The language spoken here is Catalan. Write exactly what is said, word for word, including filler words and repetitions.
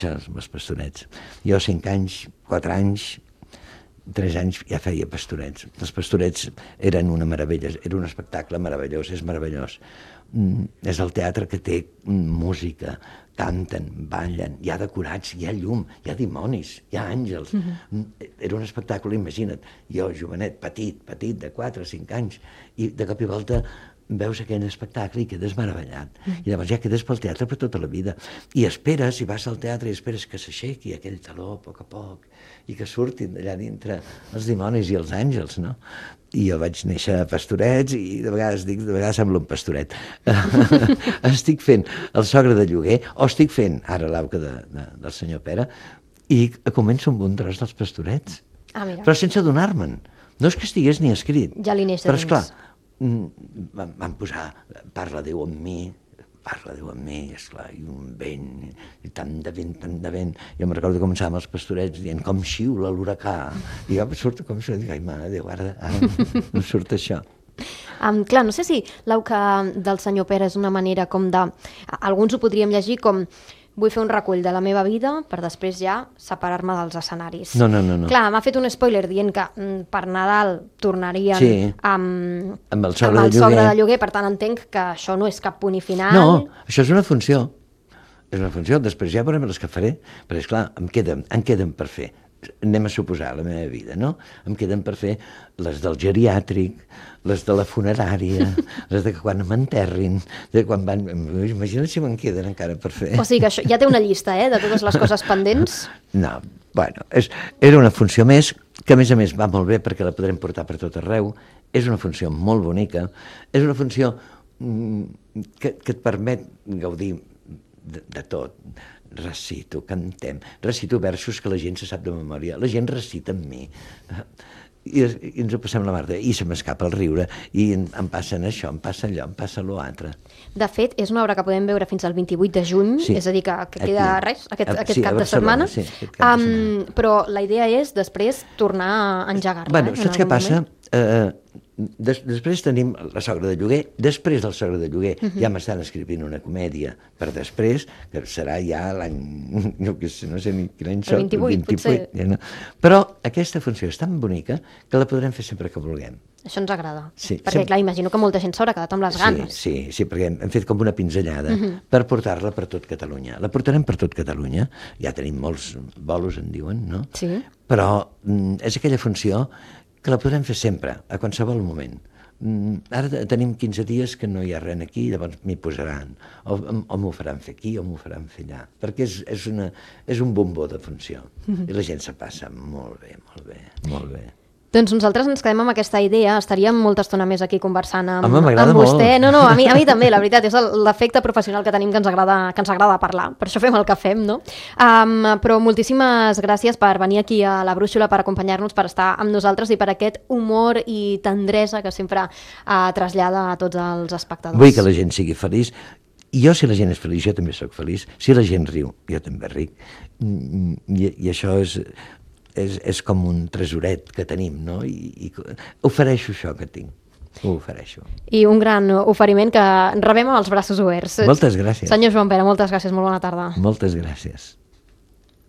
els pastorets. Jo cinc anys, quatre anys, tres anys ja feia pastorets. Els pastorets eren una meravella, era un espectacle meravellós, és meravellós. Mm, és el teatre que té música, canten, ballen, hi ha decorats, hi ha llum, hi ha dimonis, hi ha àngels. Mm-hmm. Era un espectacle, imagina't, jo, jovenet, petit, petit, de quatre o cinc anys, i de cop i volta veus aquell espectacle i quedes meravellat. Mm. I llavors ja quedes pel teatre per tota la vida. I esperes, i vas al teatre i esperes que s'aixequi aquell taló a poc a poc i que surtin d'allà dintre els dimonis i els àngels, no? I jo vaig néixer a Pastorets i de vegades dic, de vegades sembla un pastoret. Estic fent el sogre de lloguer, o estic fent ara l'auca de, de, del senyor Pere, i començo amb un tros dels Pastorets. Ah, mira. Però sense adonar-me'n. No és que estigués ni escrit. Ja li neix de però, esclar, dins. Van, van posar, parla Déu amb mi, parla Déu amb mi, esclar, i un vent, i tant de vent, tant de vent. Jo me'n recordo que començàvem els pastorets dient com xiula l'huracà, i jo surt com això, i dic, ai, mare Déu, ara, ara no surt això. Um, clar, no sé si l'auca del senyor Pere és una manera com de... Alguns ho podríem llegir com vull fer un recull de la meva vida per després ja separar-me dels escenaris. No, no, no. no. Clar, m'ha fet un spoiler dient que mm, per Nadal tornarien sí. amb, amb el sogre, amb el de, sogre lloguer. de lloguer, per tant entenc que això no és cap punt i final. No, això és una funció. És una funció, després ja veurem les que faré, però esclar, em queden, em queden per fer. Anem a suposar la meva vida, no? Em queden per fer les del geriàtric, les de la funerària, les de quan m'enterrin, de quan van... Imagina't si me'n queden encara per fer. O sigui que això, ja té una llista, eh, de totes les coses pendents? No, bueno, és, era una funció més, que a més a més va molt bé perquè la podrem portar per tot arreu, és una funció molt bonica, és una funció mm, que, que et permet gaudir de, de tot. Recito, cantem, recito versos que la gent se sap de memòria, la gent recita amb mi, i, i ens ho passem la mar de... i se m'escapa el riure, i em, em passen això, em passa allò, em passa l'altre. De fet, és una obra que podem veure fins al vint-i-vuit de juny, sí. és a dir, que, que queda Aquí. res, aquest, aquest sí, cap de setmana. Sí, aquest cap de setmana. Um, però la idea és després tornar a engegar-la. Bueno, eh, saps què passa? Eh, des, després tenim la sogra de lloguer, després del sogre de lloguer uh -huh. ja m'estan escrivint una comèdia per després, que serà ja l'any, no, no sé ni quin any soc, vint-i-vuit, vint-i-vuit potser. Ja no. Però aquesta funció és tan bonica que la podrem fer sempre que vulguem. Això ens agrada, sí, perquè sempre... clar, imagino que molta gent s'haurà quedat amb les ganes. Sí, sí, sí, perquè hem fet com una pinzellada uh -huh. per portar-la per tot Catalunya. La portarem per tot Catalunya, ja tenim molts bolos, en diuen, no? Sí. Però mm, és aquella funció que la podrem fer sempre, a qualsevol moment. Mm, ara tenim quinze dies que no hi ha res aquí, llavors m'hi posaran, o, o m'ho faran fer aquí, o m'ho faran fer allà, perquè és, és, una, és un bombó de funció, uh-huh. i la gent se passa molt bé, molt bé, molt bé. Doncs nosaltres ens quedem amb aquesta idea, estaríem molta estona més aquí conversant amb, Home, amb vostè. molt. No, no, a mi, a mi també, la veritat, és l'efecte professional que tenim que ens agrada, que ens agrada parlar, per això fem el que fem, no? Um, però moltíssimes gràcies per venir aquí a La Brúixola, per acompanyar-nos, per estar amb nosaltres i per aquest humor i tendresa que sempre uh, trasllada a tots els espectadors. Vull que la gent sigui feliç. I jo, si la gent és feliç, jo també sóc feliç. Si la gent riu, jo també ric. I, i això és... És, és com un tresoret que tenim, no? I, i ofereixo això que tinc, ho ofereixo. I un gran oferiment que rebem amb els braços oberts. Moltes gràcies. Senyor Joan Pere, moltes gràcies, molt bona tarda. Moltes gràcies.